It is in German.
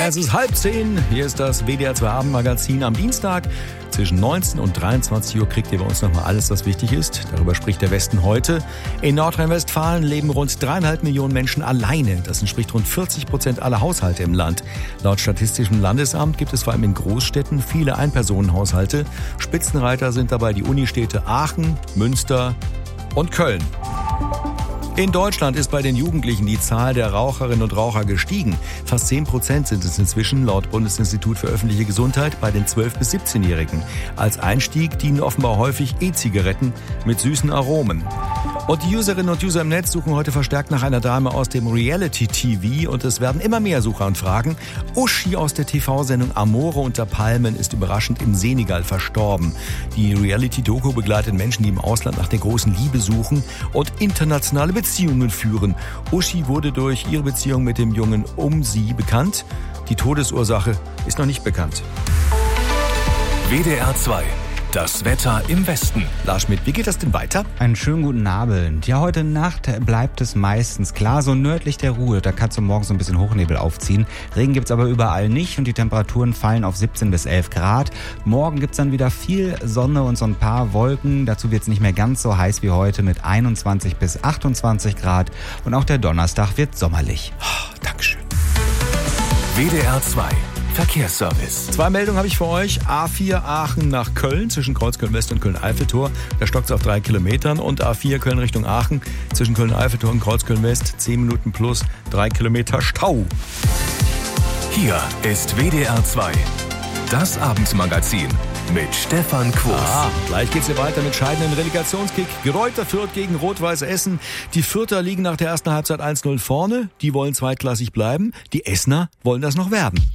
Es ist 9:30. Hier ist das WDR 2 Abendmagazin am Dienstag. Zwischen 19 und 23 Uhr kriegt ihr bei uns nochmal alles, was wichtig ist. Darüber spricht der Westen heute. In Nordrhein-Westfalen leben rund 3,5 Millionen Menschen alleine. Das entspricht rund 40% aller Haushalte im Land. Laut Statistischem Landesamt gibt es vor allem in Großstädten viele Einpersonenhaushalte. Spitzenreiter sind dabei die Unistädte Aachen, Münster und Köln. In Deutschland ist bei den Jugendlichen die Zahl der Raucherinnen und Raucher gestiegen. Fast 10% sind es inzwischen laut Bundesinstitut für öffentliche Gesundheit bei den 12- bis 17-Jährigen. Als Einstieg dienen offenbar häufig E-Zigaretten mit süßen Aromen. Und die Userinnen und User im Netz suchen heute verstärkt nach einer Dame aus dem Reality-TV und es werden immer mehr Suchanfragen. Uschi aus der TV-Sendung Amore unter Palmen ist überraschend im Senegal verstorben. Die Reality-Doku begleitet Menschen, die im Ausland nach der großen Liebe suchen und internationale Beziehungen führen. Uschi wurde durch ihre Beziehung mit dem Jungen sie bekannt. Die Todesursache ist noch nicht bekannt. WDR 2. Das Wetter im Westen. Lars Schmidt, wie geht das denn weiter? Einen schönen guten Abend. Ja, heute Nacht bleibt es meistens klar, so nördlich der Ruhr. Da kann zum Morgen so ein bisschen Hochnebel aufziehen. Regen gibt's aber überall nicht und die Temperaturen fallen auf 17 bis 11 Grad. Morgen gibt's dann wieder viel Sonne und so ein paar Wolken. Dazu wird's nicht mehr ganz so heiß wie heute mit 21 bis 28 Grad. Und auch der Donnerstag wird sommerlich. Oh, Dankeschön. WDR 2. Verkehrsservice. 2 Meldungen habe ich für euch. A4 Aachen nach Köln zwischen Kreuzköln-West und Köln-Eiffeltor. Da stockt es auf 3 Kilometern. Und A4 Köln Richtung Aachen zwischen Köln-Eiffeltor und Kreuzköln-West 10 Minuten plus 3 Kilometer Stau. Hier ist WDR 2. Das Abendmagazin mit Stefan Quos. Gleich geht's hier weiter mit scheidenden Relegationskick. Greuther Fürth gegen Rot-Weiß Essen. Die Fürther liegen nach der ersten Halbzeit 1-0 vorne. Die wollen zweitklassig bleiben. Die Essener wollen das noch werden.